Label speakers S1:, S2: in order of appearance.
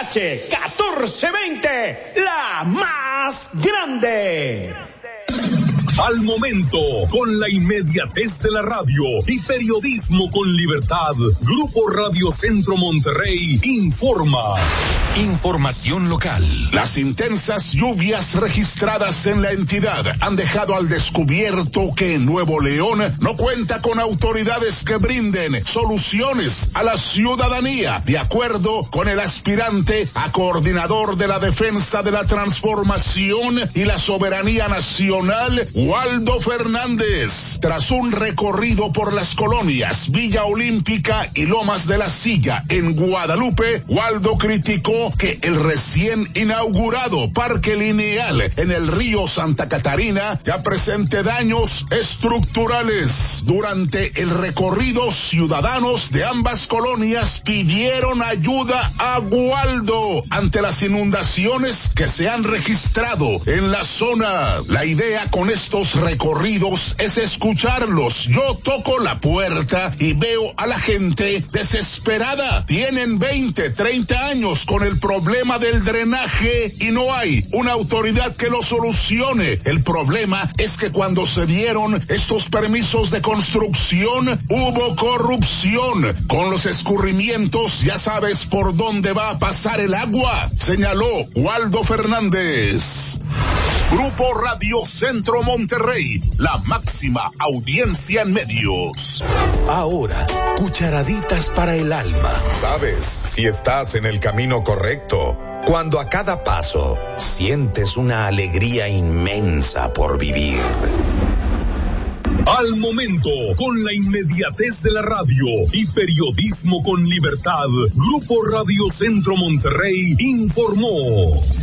S1: 1420, la más grande.
S2: Al momento, con la inmediatez de la radio y periodismo con libertad, Grupo Radio Centro Monterrey informa. Información local. Las intensas lluvias registradas en la entidad han dejado al descubierto que Nuevo León no cuenta con autoridades que brinden soluciones a la ciudadanía, de acuerdo con el aspirante a coordinador de la defensa de la transformación y la soberanía nacional, Waldo Fernández. Tras un recorrido por las colonias Villa Olímpica y Lomas de la Silla en Guadalupe, Waldo criticó que el recién inaugurado Parque Lineal en el río Santa Catarina ya presente daños estructurales. Durante el recorrido, ciudadanos de ambas colonias pidieron ayuda a Waldo ante las inundaciones que se han registrado en la zona. La idea con estos recorridos es escucharlos. Yo toco la puerta y veo a la gente desesperada. Tienen 20, 30 años con el problema del drenaje y no hay una autoridad que lo solucione. El problema es que cuando se dieron estos permisos de construcción hubo corrupción. Con los escurrimientos ya sabes por dónde va a pasar el agua, señaló Waldo Fernández. Grupo Radio Centro Monterrey, la máxima audiencia en medios.
S3: Ahora, cucharaditas para el alma.
S4: Sabes si estás en el camino correcto cuando a cada paso sientes una alegría inmensa por vivir.
S2: Al momento, con la inmediatez de la radio y periodismo con libertad, Grupo Radio Centro Monterrey informó.